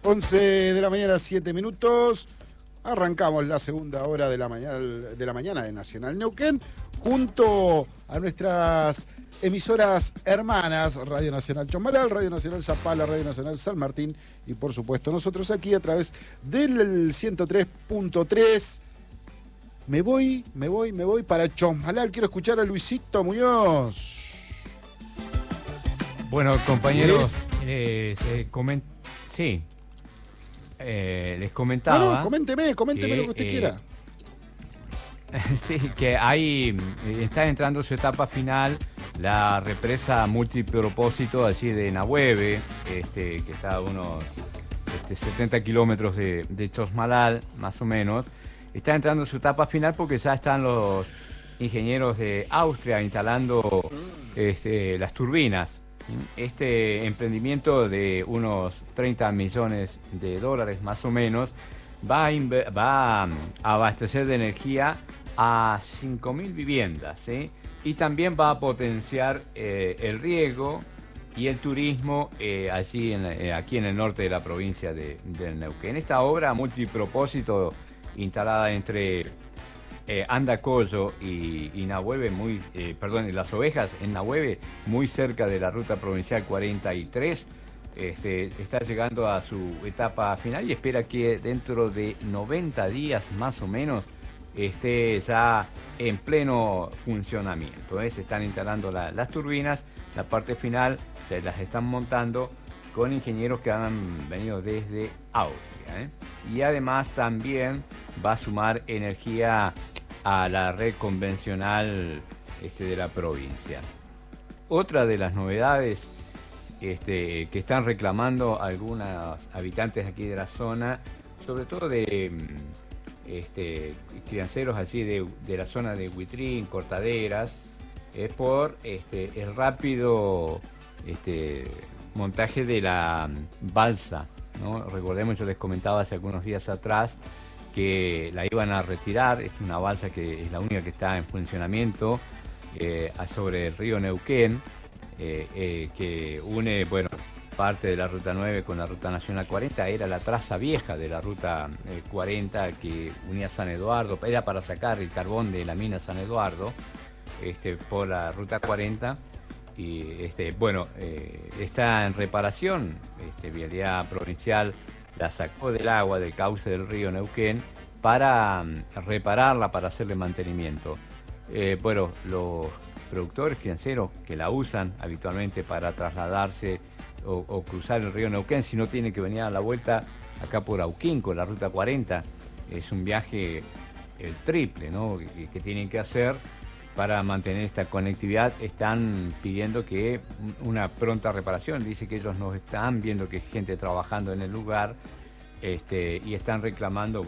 11 de la mañana, 7 minutos. Arrancamos la segunda hora de la mañana de Nacional Neuquén, junto a nuestras emisoras hermanas, Radio Nacional Chosmalal, Radio Nacional Zapala, Radio Nacional San Martín y por supuesto nosotros aquí a través del 103.3. Me voy para Chosmalal. Quiero escuchar a Luisito Muñoz. Bueno, compañeros, les comentaba. No, coménteme lo que usted quiera. Sí, que ahí está entrando su etapa final la represa multipropósito allí de Nahueve, que está a unos 70 kilómetros de Chosmalal, más o menos. Está entrando su etapa final porque ya están los ingenieros de Austria instalando las turbinas. Este emprendimiento de unos 30 millones de dólares más o menos va a abastecer de energía a 5.000 viviendas, ¿sí? Y también va a potenciar el riego y el turismo aquí en el norte de la provincia del Neuquén. Esta obra multipropósito instalada entre Andacollo y Nahueve, Las Ovejas en Nahueve, muy cerca de la ruta provincial 43, está llegando a su etapa final y espera que dentro de 90 días más o menos esté ya en pleno funcionamiento. Se están instalando las turbinas, la parte final se las están montando con ingenieros que han venido desde Austria. Y además también va a sumar energía a la red convencional de la provincia. Otra de las novedades que están reclamando algunos habitantes aquí de la zona, sobre todo de crianceros allí de la zona de Huitrín, Cortaderas, es por el rápido montaje de la balsa, ¿no? Recordemos, yo les comentaba hace algunos días atrás que la iban a retirar. Es una balsa que es la única que está en funcionamiento sobre el río Neuquén, que une, parte de la Ruta 9 con la Ruta Nacional 40. Era la traza vieja de la Ruta 40 que unía San Eduardo, era para sacar el carbón de la mina San Eduardo por la Ruta 40. Y está en reparación. Vialidad Provincial la sacó del agua del cauce del río Neuquén para repararla, para hacerle mantenimiento. Los productores crianceros que la usan habitualmente para trasladarse o cruzar el río Neuquén, si no tienen que venir a la vuelta acá por Auquinco, la Ruta 40, es un viaje el triple, ¿no?, que tienen que hacer para mantener esta conectividad. Están pidiendo que una pronta reparación. Dice que ellos no están viendo que hay gente trabajando en el lugar, y están reclamando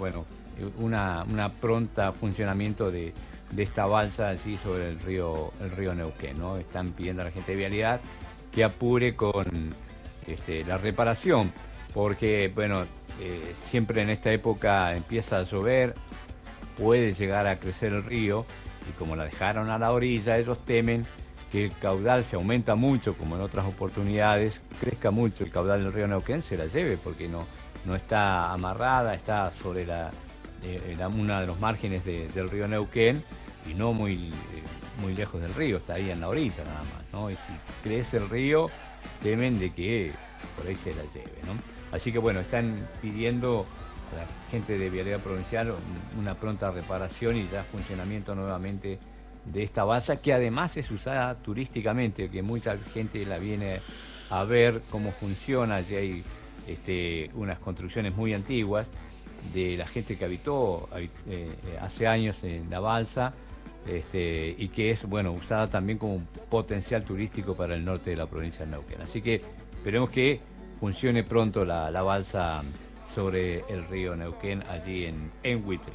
una pronta funcionamiento de esta balsa allí sobre el río Neuquén, ¿no? Están pidiendo a la gente de vialidad que apure con la reparación, porque siempre en esta época empieza a llover, puede llegar a crecer el río, y como la dejaron a la orilla, ellos temen que el caudal se aumenta mucho, como en otras oportunidades, crezca mucho el caudal del río Neuquén, se la lleve, porque no está amarrada, está sobre una de los márgenes del río Neuquén y no muy lejos del río, está ahí en la orilla nada más, ¿no? Y si crece el río, temen de que por ahí se la lleve, ¿no? Así que están pidiendo a la gente de Vialidad Provincial una pronta reparación y ya funcionamiento nuevamente de esta balsa, que además es usada turísticamente, que mucha gente la viene a ver cómo funciona. Allí hay unas construcciones muy antiguas de la gente que habitó hace años en la balsa, y que es usada también como un potencial turístico para el norte de la provincia de Neuquén. Así que esperemos que funcione pronto la balsa sobre el río Neuquén, allí en Huitrín.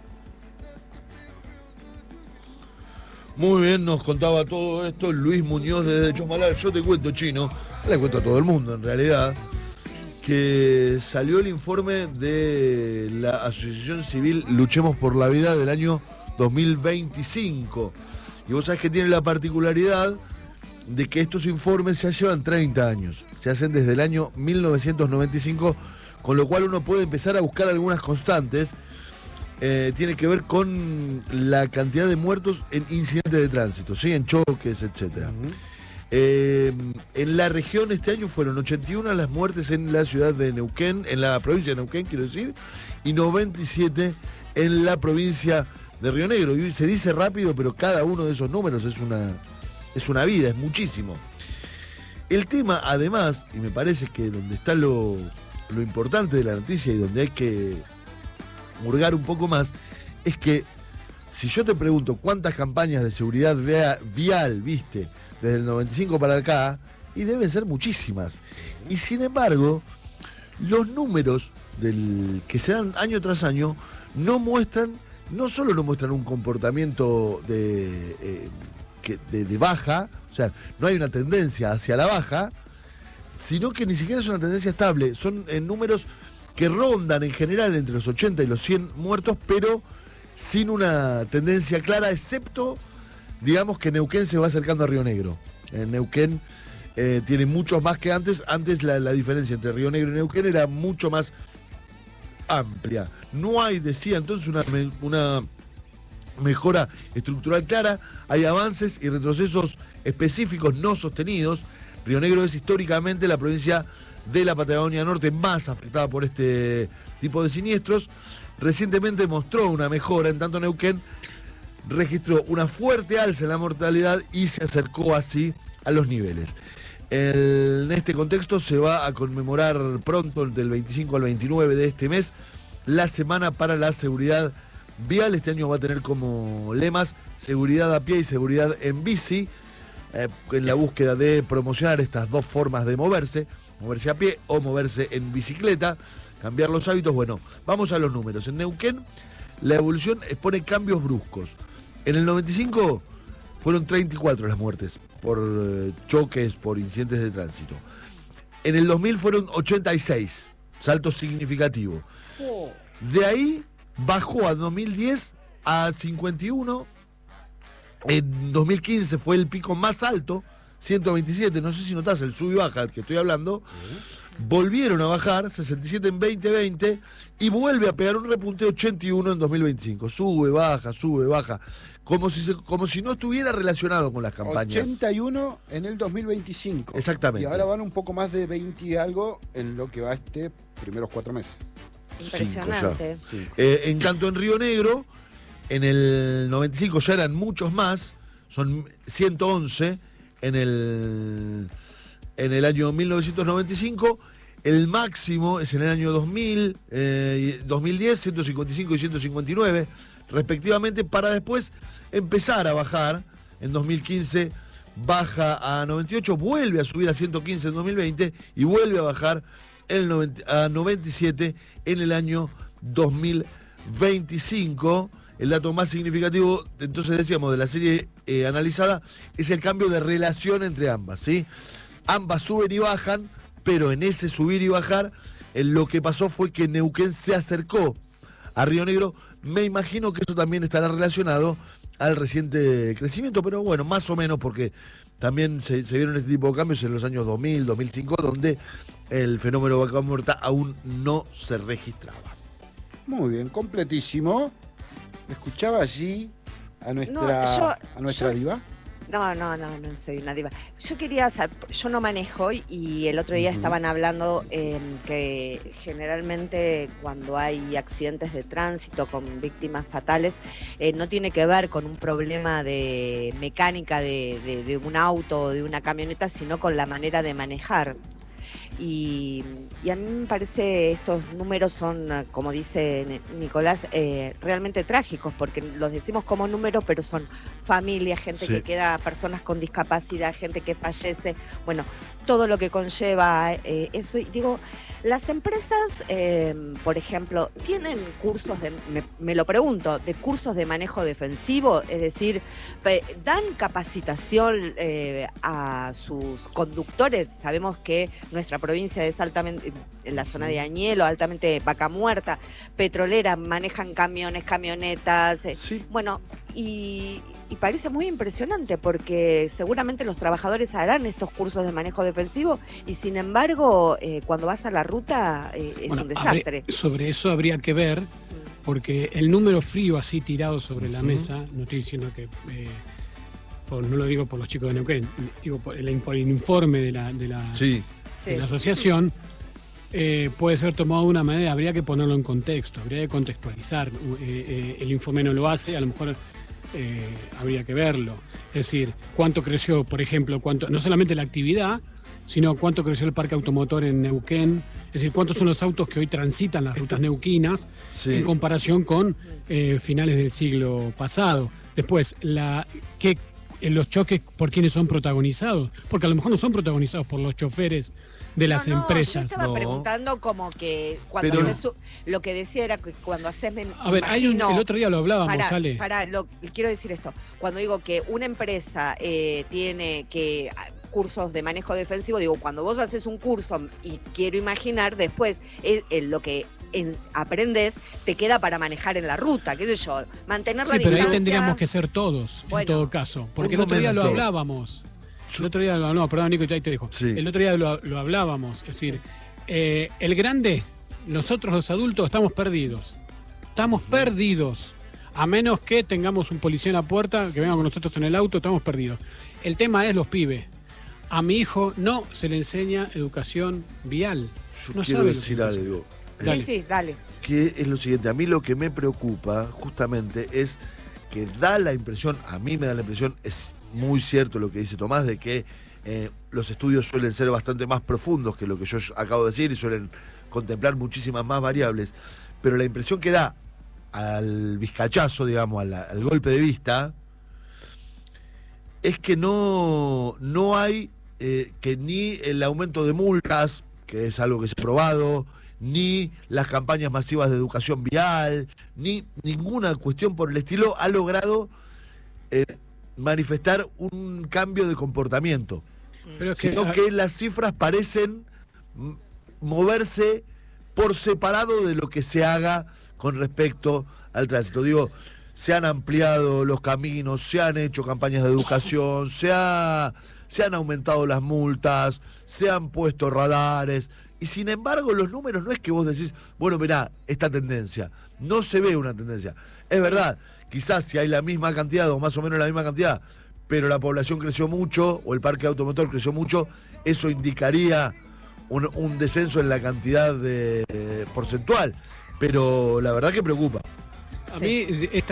Muy bien, nos contaba todo esto Luis Muñoz desde Chosmalal. Yo te cuento, Chino, le cuento a todo el mundo en realidad, que salió el informe de la Asociación Civil Luchemos por la Vida del año 2025. Y vos sabés que tiene la particularidad de que estos informes ya llevan 30 años. Se hacen desde el año 1995, con lo cual uno puede empezar a buscar algunas constantes. Tiene que ver con la cantidad de muertos en incidentes de tránsito, ¿sí? En choques, etc. En la región este año fueron 81 las muertes en la ciudad de Neuquén, en la provincia de Neuquén, quiero decir, y 97 en la provincia de Río Negro. Y se dice rápido, pero cada uno de esos números es una vida, es muchísimo. El tema, además, y me parece que donde está lo importante de la noticia y donde hay que hurgar un poco más, es que si yo te pregunto cuántas campañas de seguridad vial viste desde el 95 para acá, y deben ser muchísimas. Y sin embargo, los números que se dan año tras año no solo no muestran un comportamiento de baja, o sea, no hay una tendencia hacia la baja, sino que ni siquiera es una tendencia estable. Son números que rondan en general entre los 80 y los 100 muertos, pero sin una tendencia clara, excepto, digamos, que Neuquén se va acercando a Río Negro. Neuquén tiene muchos más que antes. Antes la diferencia entre Río Negro y Neuquén era mucho más amplia. No hay, decía entonces, una mejora estructural clara. Hay avances y retrocesos específicos no sostenidos. Río Negro es históricamente la provincia de la Patagonia Norte más afectada por este tipo de siniestros. Recientemente mostró una mejora, en tanto Neuquén registró una fuerte alza en la mortalidad y se acercó así a los niveles. En este contexto se va a conmemorar pronto, del 25 al 29 de este mes, la Semana para la Seguridad Vial. Este año va a tener como lemas seguridad a pie y seguridad en bici, en la búsqueda de promocionar estas dos formas de moverse a pie o moverse en bicicleta, cambiar los hábitos. Bueno, vamos a los números. En Neuquén la evolución expone cambios bruscos. En el 95 fueron 34 las muertes por choques, por incidentes de tránsito. En el 2000 fueron 86, salto significativo. De ahí bajó a 2010 a 51. En 2015 fue el pico más alto, 127, no sé si notás el sub y baja del que estoy hablando. Volvieron a bajar, 67 en 2020, y vuelve a pegar un repunte, 81 en 2025. Sube, baja, como si no estuviera relacionado con las campañas. 81 en el 2025. Exactamente. Y ahora van un poco más de 20 y algo en lo que va primeros 4 meses. Impresionante. En tanto en Río Negro, en el 95 ya eran muchos más, son 111 en el año 1995, el máximo es en el año 2000, 2010, 155 y 159, respectivamente, para después empezar a bajar. En 2015 baja a 98, vuelve a subir a 115 en 2020 y vuelve a bajar a 97 en el año 2025. El dato más significativo, entonces decíamos, de la serie analizada es el cambio de relación entre ambas, ¿sí? Ambas suben y bajan, pero en ese subir y bajar, lo que pasó fue que Neuquén se acercó a Río Negro. Me imagino que eso también estará relacionado al reciente crecimiento, pero bueno, más o menos, porque también se vieron este tipo de cambios en los años 2000, 2005, donde el fenómeno vaca muerta aún no se registraba. Muy bien, completísimo. ¿Escuchaba allí a nuestra diva? No soy una diva. Yo quería saber, yo no manejo y el otro día estaban hablando que generalmente cuando hay accidentes de tránsito con víctimas fatales, no tiene que ver con un problema de mecánica de un auto o de una camioneta, sino con la manera de manejar. Y a mí me parece estos números son, como dice Nicolás, realmente trágicos, porque los decimos como números, pero son familias, gente que queda, personas con discapacidad, gente que fallece, bueno, todo lo que conlleva eso. Y digo, Las empresas, por ejemplo, tienen cursos me lo pregunto, de cursos de manejo defensivo, es decir, dan capacitación a sus conductores. Sabemos que nuestra provincia es altamente, en la zona de Añelo, altamente vaca muerta, petrolera, manejan camiones, camionetas, Sí. bueno, y parece muy impresionante porque seguramente los trabajadores harán estos cursos de manejo defensivo y sin embargo cuando vas a la ruta es un desastre. Sobre eso habría que ver, porque el número frío así tirado sobre la mesa, no estoy diciendo que, no lo digo por los chicos de Neuquén, digo por el informe de la Sí. Sí. de la asociación, puede ser tomado de una manera, habría que ponerlo en contexto, habría que contextualizar. El informe no lo hace, a lo mejor habría que verlo. Es decir, cuánto creció, por ejemplo, no solamente la actividad, sino cuánto creció el parque automotor en Neuquén, es decir, cuántos son los autos que hoy transitan las rutas neuquinas en comparación con finales del siglo pasado. Después, los choques, ¿por quiénes son protagonizados? Porque a lo mejor no son protagonizados por los choferes de las empresas. Yo estaba preguntando como que cuando lo que decía era que cuando haces... A ver, el otro día lo hablábamos, Ale. Quiero decir esto. Cuando digo que una empresa tiene que... cursos de manejo defensivo, digo, cuando vos haces un curso y quiero imaginar después lo que aprendes te queda para manejar en la ruta, qué sé yo, mantener la distancia. Pero ahí tendríamos que ser todos, en todo caso, porque el otro día lo hablábamos. El otro día perdón, Nico, ahí te dejo. Sí. El otro día lo hablábamos, es decir, el grande, nosotros los adultos estamos perdidos. Estamos perdidos. A menos que tengamos un policía en la puerta, que venga con nosotros en el auto, estamos perdidos. El tema es los pibes. A mi hijo no se le enseña educación vial. Yo quiero decir algo. Sí, dale. Que es lo siguiente, a mí lo que me preocupa justamente es que da la impresión, a mí me da la impresión, es muy cierto lo que dice Tomás, de que los estudios suelen ser bastante más profundos que lo que yo acabo de decir y suelen contemplar muchísimas más variables, pero la impresión que da al vizcachazo, digamos, al golpe de vista, es que no hay que ni el aumento de multas, que es algo que se ha probado, ni las campañas masivas de educación vial, ni ninguna cuestión por el estilo ha logrado manifestar un cambio de comportamiento, sino que las cifras parecen moverse por separado de lo que se haga con respecto al tránsito. Digo, se han ampliado los caminos, se han hecho campañas de educación, se han aumentado las multas, se han puesto radares, y sin embargo los números no es que vos decís, bueno, mirá, esta tendencia, no se ve una tendencia. Es verdad, quizás si hay la misma cantidad o más o menos la misma cantidad, pero la población creció mucho o el parque automotor creció mucho, eso indicaría un descenso en la cantidad porcentual, pero la verdad que preocupa. A mí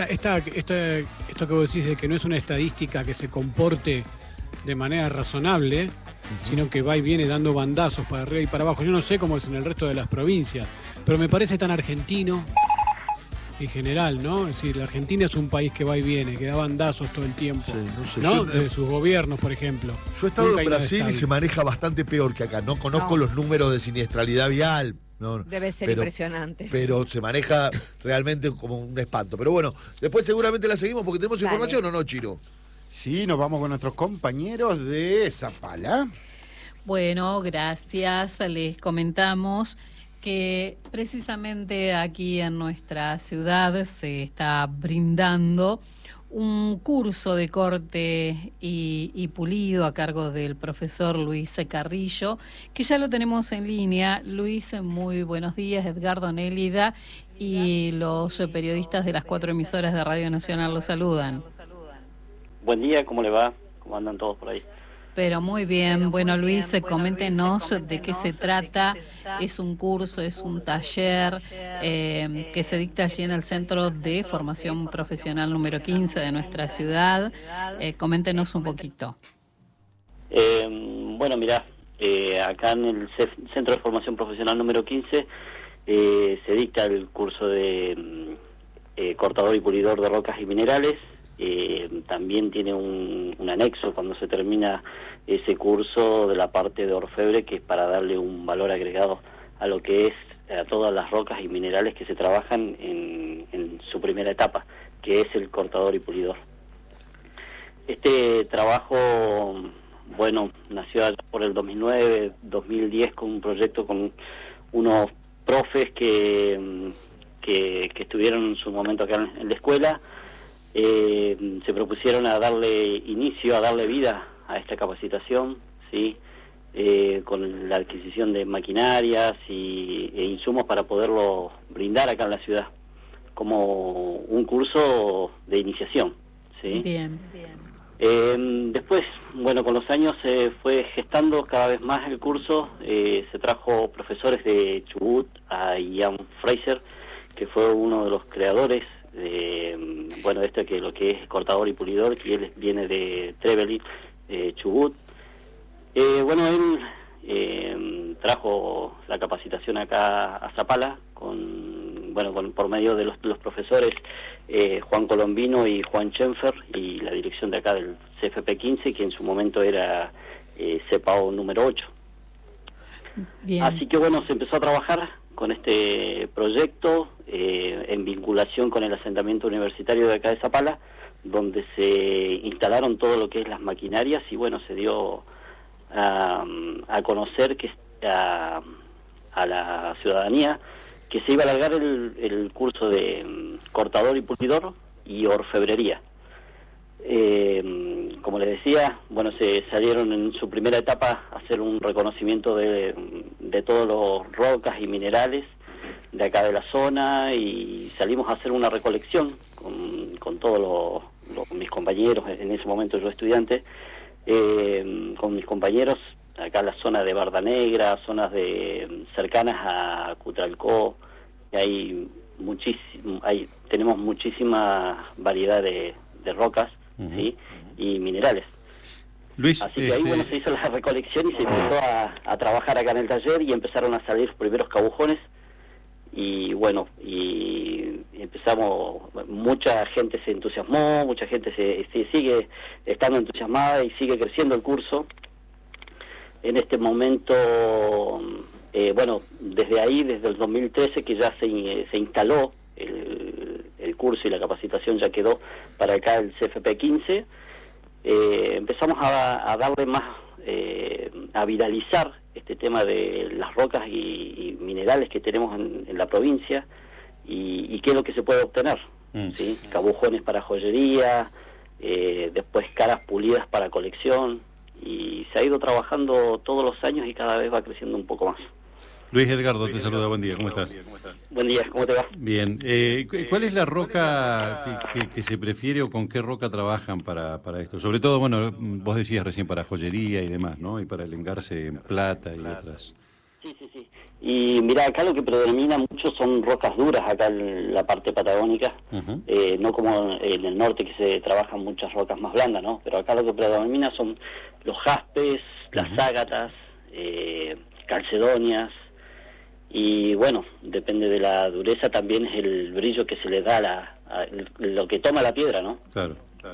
esto que vos decís de que no es una estadística que se comporte de manera razonable, sino que va y viene dando bandazos para arriba y para abajo. Yo no sé cómo es en el resto de las provincias, pero me parece tan argentino en general, ¿no? Es decir, la Argentina es un país que va y viene, que da bandazos todo el tiempo, sí, no sé, ¿no? De sus gobiernos, por ejemplo. Yo he estado en Brasil y se maneja bastante peor que acá. No conozco los números de siniestralidad vial. No, debe ser impresionante. Pero se maneja realmente como un espanto. Pero bueno, después seguramente la seguimos porque tenemos información, ¿o no, Chino? Sí, nos vamos con nuestros compañeros de Zapala. Bueno, gracias. Les comentamos que precisamente aquí en nuestra ciudad se está brindando un curso de corte y pulido a cargo del profesor Luis Carrillo, que ya lo tenemos en línea. Luis, muy buenos días. Edgardo, Nélida y los periodistas de las 4 emisoras de Radio Nacional los saludan. Buen día, ¿cómo le va? ¿Cómo andan todos por ahí? Pero muy bien. Bueno, Luis, coméntenos de qué se trata. Es un curso, es un taller que se dicta allí en el Centro de Formación Profesional número 15 de nuestra ciudad. Coméntenos un poquito. Bueno, mirá, acá en el Centro de Formación Profesional número 15 se dicta el curso de cortador y pulidor de rocas y minerales. También tiene un anexo cuando se termina ese curso de la parte de orfebre, que es para darle un valor agregado a lo que es a todas las rocas y minerales que se trabajan en su primera etapa, que es el cortador y pulidor. Este trabajo, bueno, nació allá por el 2009, 2010 con un proyecto con unos profes que estuvieron en su momento acá en la escuela. Se propusieron a darle inicio, a darle vida a esta capacitación, ¿sí? Con la adquisición de maquinarias e insumos para poderlo brindar acá en la ciudad, como un curso de iniciación, ¿sí? Bien. Después, bueno, con los años se fue gestando cada vez más el curso. Se trajo profesores de Chubut, a Ian Fraser, que fue uno de los creadores de, bueno, lo que es cortador y pulidor, que él viene de Trevelin, Chubut. Bueno, él trajo la capacitación acá a Zapala por medio de los profesores Juan Colombino y Juan Schenfer, y la dirección de acá del CFP 15, que en su momento era CEPAO número 8. Bien. Así que bueno, se empezó a trabajar con este proyecto en vinculación con el asentamiento universitario de acá de Zapala, donde se instalaron todo lo que es las maquinarias, y bueno, se dio a conocer que a la ciudadanía que se iba a alargar el curso de cortador y pulidor y orfebrería. Como les decía, bueno, se salieron en su primera etapa a hacer un reconocimiento de todos los rocas y minerales de acá de la zona, y salimos a hacer una recolección con todos mis compañeros, en ese momento yo estudiante, con mis compañeros acá en la zona de Barda Negra, zonas cercanas a Cutralcó, y tenemos muchísima variedad de rocas, ¿sí? Y minerales. Luis, así que ahí bueno, se hizo la recolección y se empezó a trabajar acá en el taller, y empezaron a salir los primeros cabujones, y bueno, y empezamos, mucha gente se entusiasmó, mucha gente se sigue estando entusiasmada y sigue creciendo el curso. En este momento, bueno, desde ahí, desde el 2013 que ya se instaló el curso, y la capacitación ya quedó para acá el CFP 15, empezamos a darle más, a viralizar este tema de las rocas y minerales que tenemos en la provincia, y qué es lo que se puede obtener, ¿sí? Cabujones para joyería, después caras pulidas para colección, y se ha ido trabajando todos los años y cada vez va creciendo un poco más. Luis Edgardo te saluda, buen día, ¿cómo estás? Buen día, ¿cómo te va? Bien, ¿cuál es la roca que se prefiere, o con qué roca trabajan para esto? Sobre todo, bueno, vos decías recién para joyería y demás, ¿no? Y para el engarce en plata y otras. Sí. Y mira, acá lo que predomina mucho son rocas duras, acá en la parte patagónica, no como en el norte, que se trabajan muchas rocas más blandas, ¿no? Pero acá lo que predomina son los jaspes, las ágatas, calcedonias, y bueno, depende de la dureza también es el brillo que se le da lo que toma la piedra, ¿no? Claro.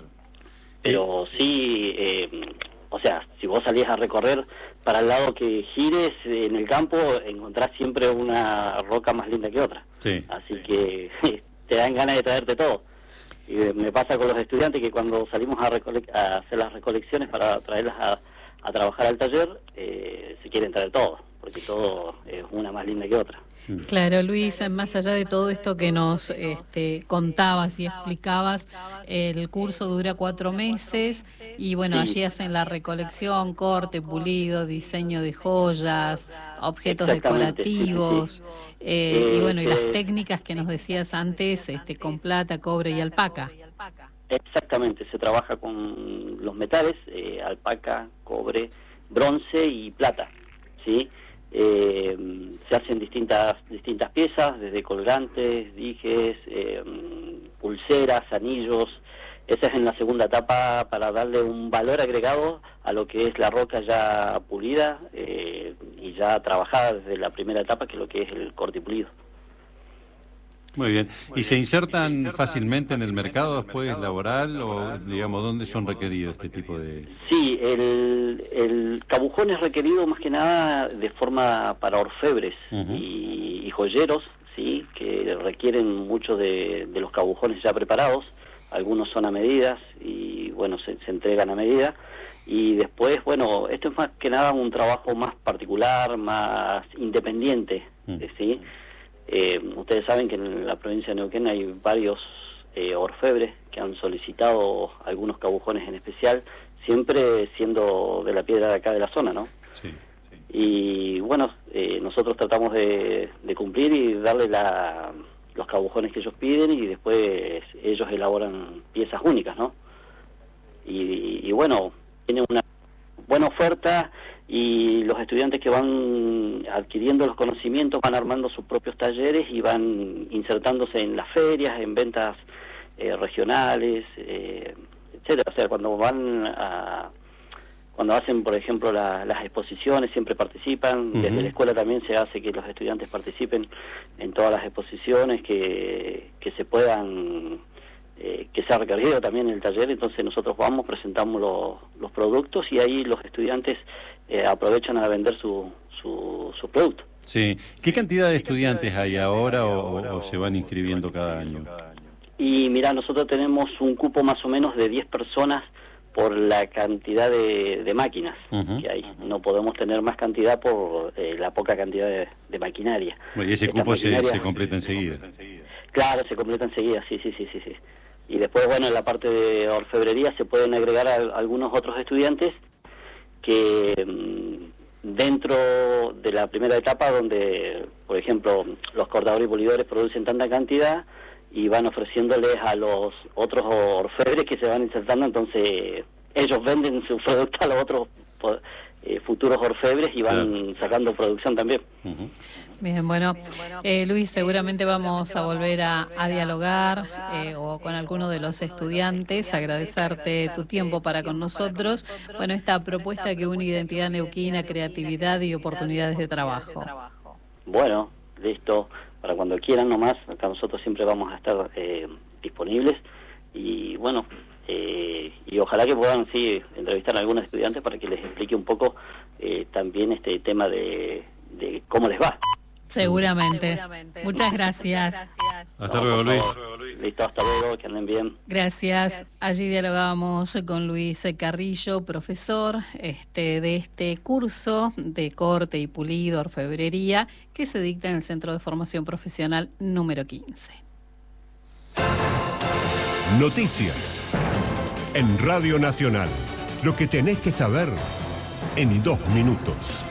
Pero sí, o sea, si vos salís a recorrer para el lado que gires en el campo, encontrás siempre una roca más linda que otra. Sí. Así que te dan ganas de traerte todo. Y me pasa con los estudiantes que cuando salimos a hacer las recolecciones para traerlas a trabajar al taller, se quieren traer todo, porque todo es una más linda que otra. Claro, Luis, más allá de todo esto que nos contabas y explicabas, el curso dura 4 meses y bueno, allí hacen la recolección, corte, pulido, diseño de joyas, objetos decorativos, y bueno, y las técnicas que nos decías antes, con plata, cobre y alpaca. Exactamente, se trabaja con los metales, alpaca, cobre, bronce y plata, ¿sí? Se hacen distintas piezas, desde colgantes, dijes, pulseras, anillos. Esa es en la segunda etapa, para darle un valor agregado a lo que es la roca ya pulida y ya trabajada desde la primera etapa, que es lo que es el corte y pulido. Muy bien. ¿Y se insertan fácilmente en el mercado después laboral o, digamos, dónde son requeridos este tipo de...? Sí, el cabujón es requerido más que nada de forma para orfebres y joyeros, sí, que requieren mucho de los cabujones ya preparados. Algunos son a medidas y, bueno, se entregan a medida. Y después, bueno, esto es más que nada un trabajo más particular, más independiente, ¿sí? Ustedes saben que en la provincia de Neuquén hay varios orfebres que han solicitado algunos cabujones en especial, siempre siendo de la piedra de acá de la zona, ¿no? Sí. Y bueno, nosotros tratamos de cumplir y darle los cabujones que ellos piden y después ellos elaboran piezas únicas, ¿no? Y bueno, tiene una buena oferta y los estudiantes que van adquiriendo los conocimientos van armando sus propios talleres y van insertándose en las ferias, en ventas regionales, etcétera. O sea, cuando hacen, por ejemplo, las exposiciones, siempre participan. Desde la escuela también se hace que los estudiantes participen en todas las exposiciones que se puedan, que sea requerido también en el taller. Entonces nosotros vamos, presentamos los productos y ahí los estudiantes aprovechan a vender su producto. Sí. ¿Qué cantidad de estudiantes hay ahora o se van inscribiendo cada año? Y mira, nosotros tenemos un cupo más o menos de 10 personas por la cantidad de máquinas que hay. No podemos tener más cantidad por la poca cantidad de maquinaria. Y ese cupo se completa enseguida. Claro, se completa enseguida, sí. Y después, bueno, en la parte de orfebrería se pueden agregar algunos otros estudiantes que dentro de la primera etapa, donde, por ejemplo, los cortadores y pulidores producen tanta cantidad y van ofreciéndoles a los otros orfebres que se van insertando, entonces ellos venden su producto a los otros futuros orfebres y van sacando producción también. Bien, bueno, Luis, seguramente vamos a volver a dialogar o con alguno de los estudiantes, agradecerte tu tiempo para con nosotros. Bueno, esta propuesta que une identidad neuquina, creatividad y oportunidades de trabajo. Bueno, listo, para cuando quieran nomás, acá nosotros siempre vamos a estar disponibles y bueno, y ojalá que puedan entrevistar a algunos estudiantes para que les explique un poco también este tema de cómo les va. Seguramente. Muchas gracias. Hasta luego, Luis. Listo, hasta luego, que anden bien. Gracias. Allí dialogábamos con Luis Carrillo, profesor de este curso de corte y pulido, orfebrería, que se dicta en el Centro de Formación Profesional número 15. Noticias en Radio Nacional. Lo que tenés que saber en 2 minutos.